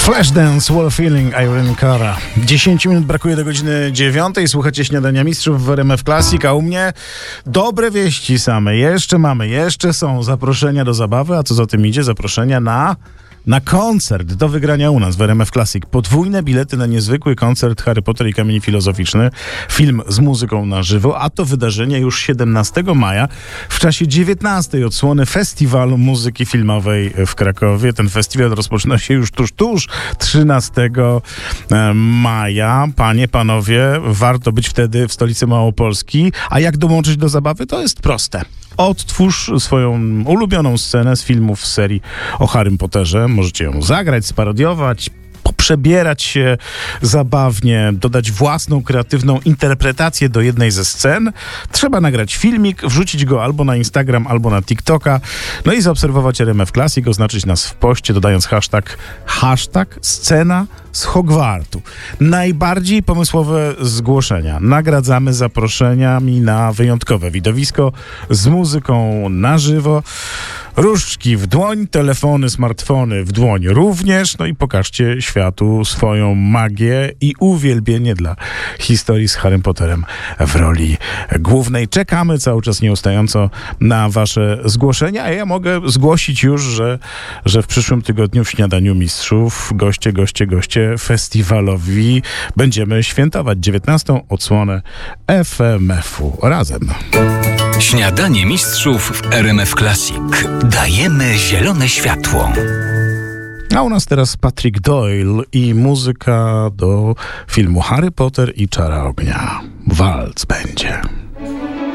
Flashdance, Wall Feeling, Irene Cara. 10 minut brakuje do godziny 9. Słuchacie Śniadania Mistrzów w RMF Classic, a u mnie dobre wieści same. Jeszcze są zaproszenia do zabawy, a co za tym idzie, zaproszenia na koncert do wygrania u nas w RMF Classic. Podwójne bilety na niezwykły koncert Harry Potter i Kamień Filozoficzny. Film z muzyką na żywo, a to wydarzenie już 17 maja w czasie 19. odsłony Festiwalu Muzyki Filmowej w Krakowie. Ten festiwal rozpoczyna się już tuż 13 maja. Panie, panowie, warto być wtedy w stolicy Małopolski. A jak dołączyć do zabawy? To jest proste. Odtwórz swoją ulubioną scenę z filmów z serii o Harrym Potterze. Możecie ją zagrać, sparodiować, poprzebierać się zabawnie, dodać własną kreatywną interpretację do jednej ze scen. Trzeba nagrać filmik, wrzucić go albo na Instagram, albo na TikToka, no i zaobserwować RMF Classic, oznaczyć nas w poście, dodając hashtag scena z Hogwartu. Najbardziej pomysłowe zgłoszenia nagradzamy zaproszeniami na wyjątkowe widowisko z muzyką na żywo. Różdżki w dłoń, telefony, smartfony w dłoń również. No i pokażcie światu swoją magię i uwielbienie dla historii z Harrym Potterem w roli głównej. Czekamy cały czas nieustająco na wasze zgłoszenia, a ja mogę zgłosić już, że w przyszłym tygodniu w Śniadaniu Mistrzów goście festiwalowi będziemy świętować 19. odsłonę FMF-u razem. Śniadanie Mistrzów w RMF Classic. Dajemy zielone światło. A u nas teraz Patrick Doyle i muzyka do filmu Harry Potter i Czara Ognia. Walc będzie.